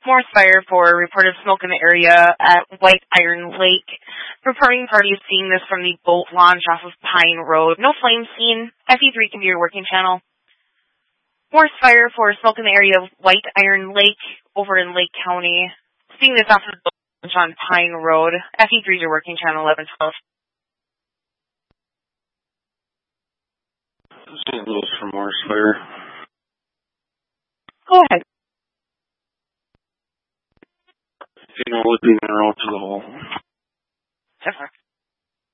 Morse Fire for reported smoke in the area at White Iron Lake. Reporting parties seeing this from the boat launch off of Pine Road. No flames seen. FE3 can be your working channel. Morse Fire for smoke in the area of White Iron Lake over in Lake County. Seeing this off of the boat launch on Pine Road. FE3 is your working channel, 1112. St. Louis for Morse Fire. Go ahead. Would be en route to the hole. Different.